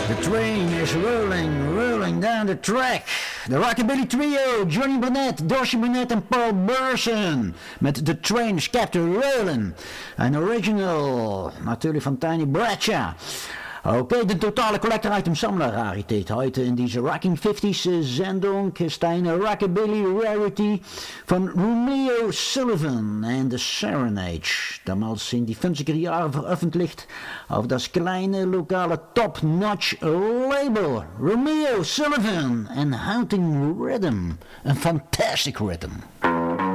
The train is rolling down the track. De Rockabilly Trio, Johnny Burnett, Dorsey Burnett en Paul Burson. Met The Train is Captain Rollin'. Een original, natuurlijk van Tiny Bradshaw. Oké, de totale Collector Item Sammler Rarität heute in diese Rocking 50s Sendung ist eine Rockabilly Rarity von Romeo Sullivan and the Serenade. Damals in die 50er Jahre veröffentlicht auf das kleine lokale Top-Notch Label. Romeo Sullivan and Haunting Rhythm. Een fantastic rhythm.